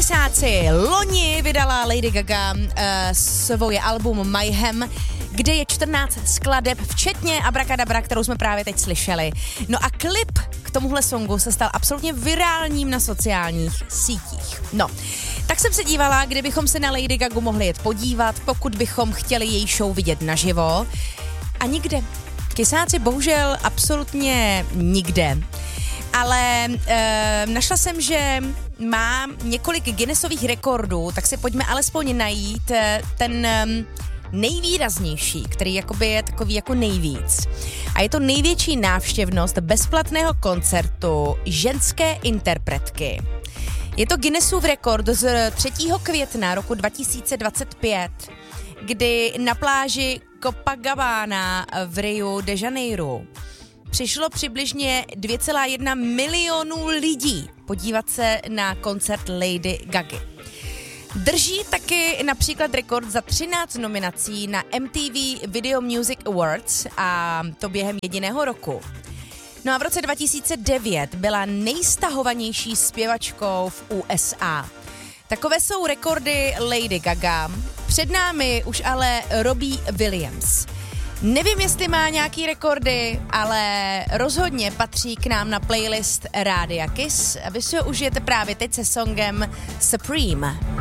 Kysáci, loni vydala Lady Gaga svoje album Mayhem, kde je 14 skladeb, včetně Abracadabra, kterou jsme právě teď slyšeli. No a klip k tomuhle songu se stal absolutně virálním na sociálních sítích. No, tak jsem se dívala, kde bychom se na Lady Gagu mohli jet podívat, pokud bychom chtěli její show vidět naživo. A nikde. Kysáci bohužel absolutně nikde. Ale našla jsem, že má několik Guinnessových rekordů, tak si pojďme alespoň najít ten nejvýraznější, který jakoby je takový jako nejvíc. A je to největší návštěvnost bezplatného koncertu ženské interpretky. Je to Guinnessův rekord z 3. května roku 2025, kdy na pláži Copacabana v Rio de Janeiro přišlo přibližně 2,1 milionu lidí podívat se na koncert Lady Gagy. Drží taky například rekord za 13 nominací na MTV Video Music Awards, a to během jediného roku. No a v roce 2009 byla nejstahovanější zpěvačkou v USA. Takové jsou rekordy Lady Gaga. Před námi už ale Robbie Williams. Nevím, jestli má nějaký rekordy, ale rozhodně patří k nám na playlist Rádia Kiss. Vy si ho užijete právě teď se songem Supreme.